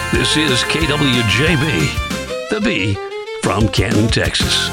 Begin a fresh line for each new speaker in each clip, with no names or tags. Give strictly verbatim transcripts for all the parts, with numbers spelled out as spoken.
This is K W J B, the B from Canton, Texas.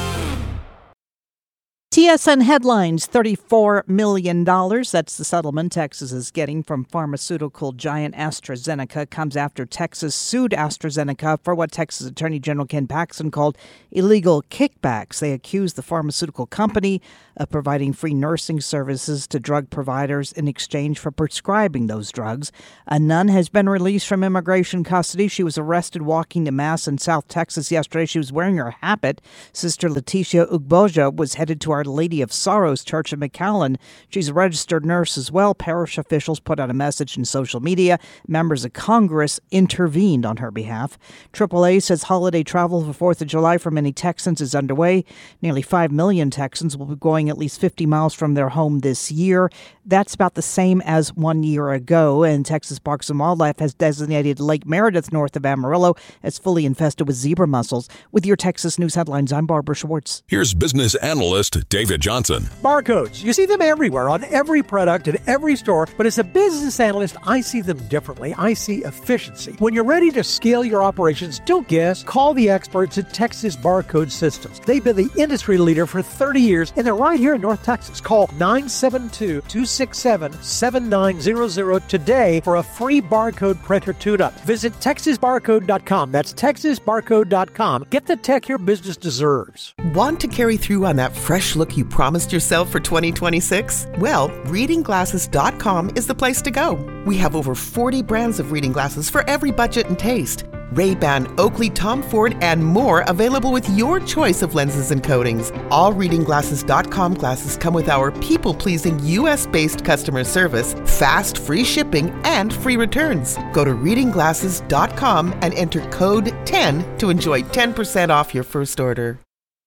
T S N headlines, thirty-four million dollars. That's the settlement Texas is getting from pharmaceutical giant AstraZeneca. Comes after Texas sued AstraZeneca for what Texas Attorney General Ken Paxton called illegal kickbacks. They accused the pharmaceutical company of providing free nursing services to drug providers in exchange for prescribing those drugs. A nun has been released from immigration custody. She was arrested walking to Mass in South Texas yesterday. She was wearing her habit. Sister Leticia Ugboja was headed to Our Lady of Sorrows Church in McAllen. She's a registered nurse as well. Parish officials put out a message in social media. Members of Congress intervened on her behalf. triple A says holiday travel for fourth of July for many Texans is underway. Nearly five million Texans will be going at least fifty miles from their home this year. That's about the same as one year ago. And Texas Parks and Wildlife has designated Lake Meredith north of Amarillo as fully infested with zebra mussels. With your Texas News headlines, I'm Barbara Schwartz.
Here's business analyst David Johnson.
Barcodes. You see them everywhere on every product in every store, but as a business analyst, I see them differently. I see efficiency. When you're ready to scale your operations, don't guess. Call the experts at Texas Barcode Systems. They've been the industry leader for thirty years, and they're right here in North Texas. Call nine seven two, two six seven, seven nine zero zero today for a free barcode printer tune-up. Visit texas barcode dot com. That's texas barcode dot com. Get the tech your business deserves.
Want to carry through on that fresh look you promised yourself for twenty twenty-six? Well, reading glasses dot com is the place to go. We have over forty brands of reading glasses for every budget and taste. Ray-Ban, Oakley, Tom Ford, and more available with your choice of lenses and coatings. All reading glasses dot com glasses come with our people-pleasing U S-based customer service, fast free shipping, and free returns. Go to reading glasses dot com and enter code ten to enjoy ten percent off your first order.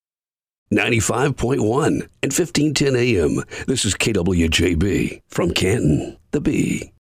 ninety-five point one and fifteen ten A M. This is K W J B from Canton, the B.